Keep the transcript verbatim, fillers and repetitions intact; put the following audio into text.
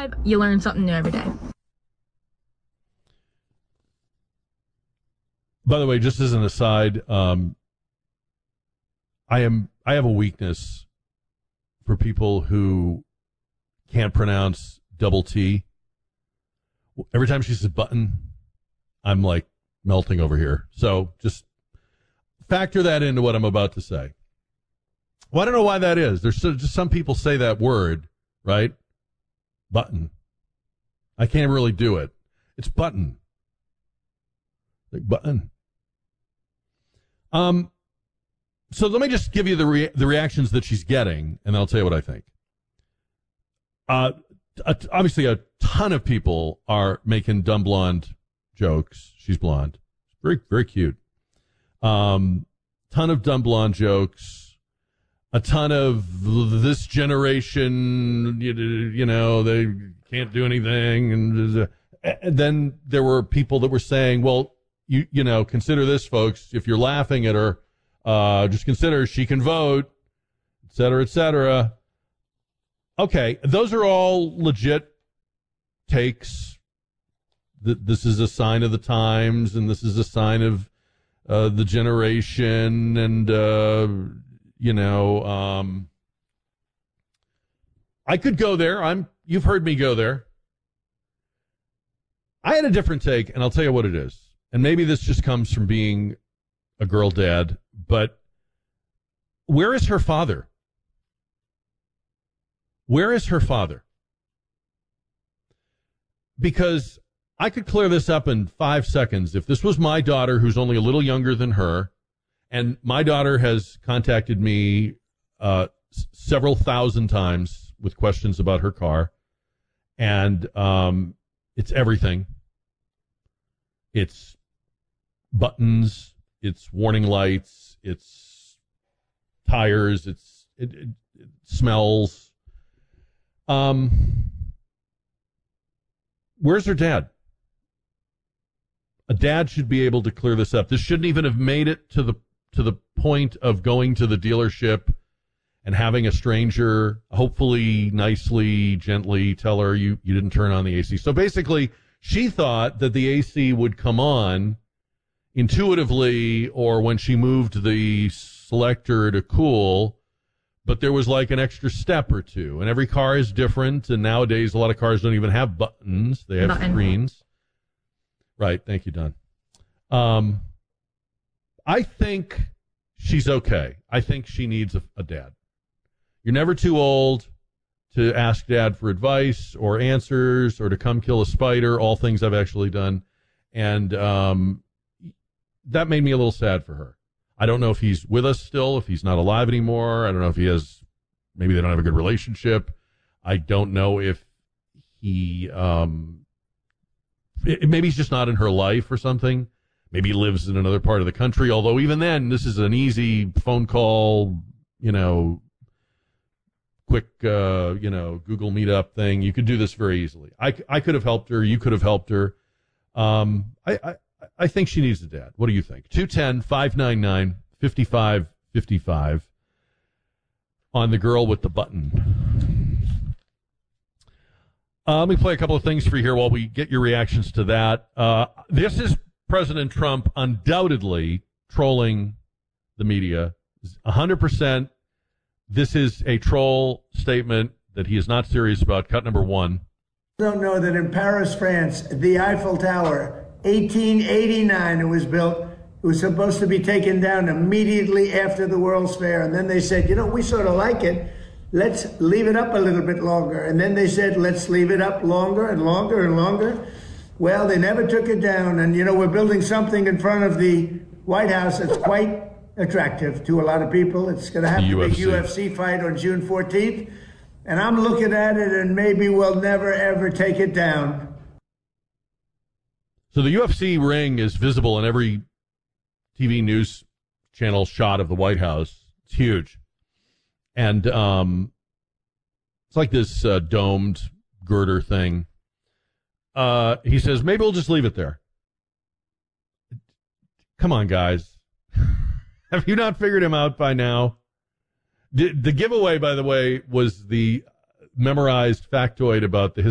five, you learn something new every day. By the way, just as an aside, um, I am I have a weakness for people who can't pronounce double T. Every time she says button, I'm like melting over here. So just factor that into what I'm about to say. Well, I don't know why that is. There's so, just some people say that word, right? Button. I can't really do it. It's button. Like button. Um. So let me just give you the re- the reactions that she's getting, and I'll tell you what I think. Uh, a, obviously, a ton of people are making dumb blonde jokes. She's blonde, very very cute. Um, ton of dumb blonde jokes. A ton of this generation, you, you know, they can't do anything, and, and then there were people that were saying, well, you you know, consider this, folks. If you're laughing at her. Uh, just consider she can vote, et cetera, et cetera. Okay, those are all legit takes. That this is a sign of the times, and this is a sign of uh, the generation, and uh, you know, um, I could go there. I'm. You've heard me go there. I had a different take, and I'll tell you what it is. And maybe this just comes from being a girl dad. But where is her father? Where is her father? Because I could clear this up in five seconds. If this was my daughter, who's only a little younger than her, and my daughter has contacted me uh, s- several thousand times with questions about her car, and um, it's everything. It's buttons, it's warning lights, it's tires, it's it, it, it smells. Um, where's her dad? A dad should be able to clear this up. This shouldn't even have made it to the to the point of going to the dealership and having a stranger, hopefully nicely, gently tell her you, you didn't turn on the A C. So basically, she thought that the A C would come on intuitively or when she moved the selector to cool, but there was like an extra step or two. And every car is different, and nowadays a lot of cars don't even have buttons. They have Button. screens. Right, thank you, Don. Um, I think she's okay. I think she needs a, a dad. You're never too old to ask dad for advice or answers or to come kill a spider, all things I've actually done. And um, that made me a little sad for her. I don't know if he's with us still, if he's not alive anymore. I don't know if he has, maybe they don't have a good relationship. I don't know if he, um, it, maybe he's just not in her life or something. Maybe he lives in another part of the country, although even then, this is an easy phone call, you know, quick, uh, you know, Google Meetup thing. You could do this very easily. I, I could have helped her. You could have helped her. Um, I, I, I think she needs a dad. What do you think? two one zero, five nine nine, five five five five on the girl with the button. Uh, let me play a couple of things for you here while we get your reactions to that. Uh, this is President Trump undoubtedly trolling the media. one hundred percent. This is a troll statement that he is not serious about. Cut number one. Don't know that in Paris, France, the Eiffel Tower, eighteen eighty-nine it was built. It was supposed to be taken down immediately after the World's Fair. And then they said, you know, we sort of like it. Let's leave it up a little bit longer. And then they said, let's leave it up longer and longer and longer. Well, they never took it down. And, you know, we're building something in front of the White House that's quite attractive to a lot of people. It's going to have a big U F C fight on June fourteenth. And I'm looking at it, and maybe we'll never, ever take it down. So the U F C ring is visible in every T V news channel shot of the White House. It's huge. And um, it's like this uh, domed girder thing. Uh, he says, maybe we'll just leave it there. Come on, guys. Have you not figured him out by now? The, the giveaway, by the way, was the memorized factoid about the